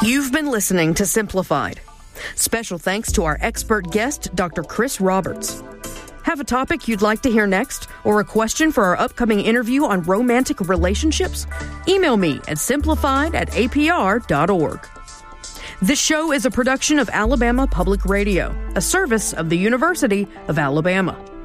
You've been listening to Simplified. Special thanks to our expert guest, Dr. Chris Roberts. Have a topic you'd like to hear next or a question for our upcoming interview on romantic relationships? Email me at simplified@apr.org. This show is a production of Alabama Public Radio, a service of the University of Alabama.